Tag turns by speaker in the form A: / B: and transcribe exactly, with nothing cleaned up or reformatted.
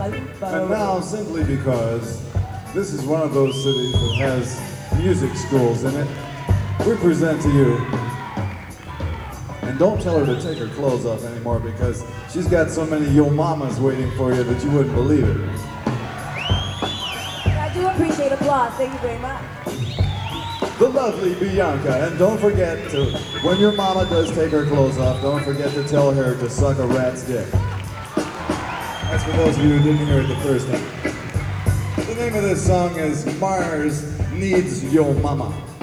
A: And now, simply because this is one of those cities that has music schools in it, we present to you, and don't tell her to take her clothes off anymore because she's got so many yo mamas waiting for you that you wouldn't believe it.
B: I do appreciate applause. Thank you very much.
A: The lovely Bianca, and don't forget to, when your mama does take her clothes off, don't forget to tell her to suck a rat's dick. That's for those of you who didn't hear it the first time. The name of this song is Mars Needs Yo Mama.